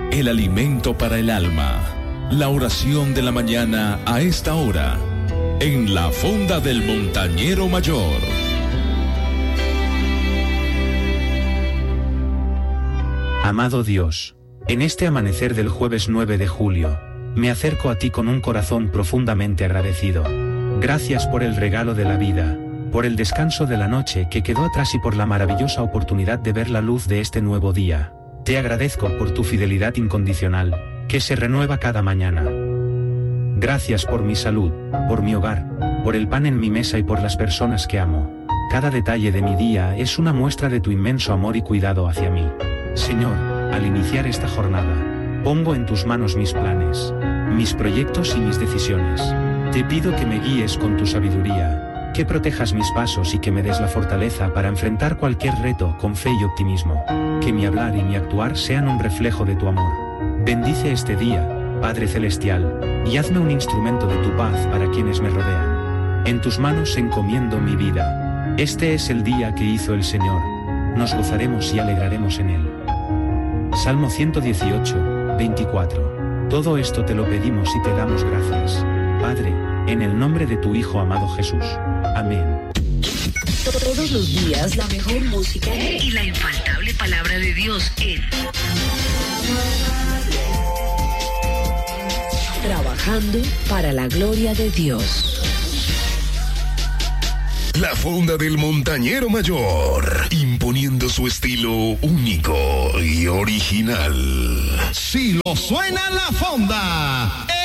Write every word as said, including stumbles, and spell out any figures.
el alimento para el alma. La oración de la mañana a esta hora, en la Fonda del Montañero Mayor. Amado Dios, en este amanecer del jueves nueve de julio, me acerco a ti con un corazón profundamente agradecido. Gracias por el regalo de la vida, por el descanso de la noche que quedó atrás y por la maravillosa oportunidad de ver la luz de este nuevo día. Te agradezco por tu fidelidad incondicional, que se renueva cada mañana. Gracias por mi salud, por mi hogar, por el pan en mi mesa y por las personas que amo. Cada detalle de mi día es una muestra de tu inmenso amor y cuidado hacia mí. Señor, al iniciar esta jornada, pongo en tus manos mis planes, mis proyectos y mis decisiones. Te pido que me guíes con tu sabiduría, que protejas mis pasos y que me des la fortaleza para enfrentar cualquier reto con fe y optimismo. Que mi hablar y mi actuar sean un reflejo de tu amor. Bendice este día, Padre Celestial, y hazme un instrumento de tu paz para quienes me rodean. En tus manos encomiendo mi vida. Este es el día que hizo el Señor. Nos gozaremos y alegraremos en él. Salmo ciento dieciocho, veinticuatro. Todo esto te lo pedimos y te damos gracias, Padre, en el nombre de tu Hijo amado Jesús. Amén. Todos los días la mejor música y la infaltable palabra de Dios en Trabajando para la gloria de Dios. La Fonda del Montañero Mayor, imponiendo su estilo único y original. Si lo suena la Fonda,